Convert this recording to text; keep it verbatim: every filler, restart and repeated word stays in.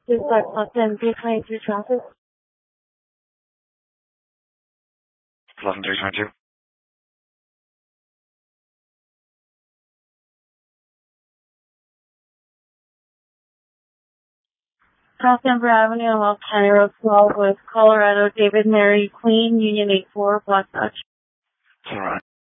Is that eleven three twenty-two traffic? eleven three twenty-two. South Denver Avenue and West County Road twelve with Colorado, David Mary Queen, Union eight four, Black Dodge. All right.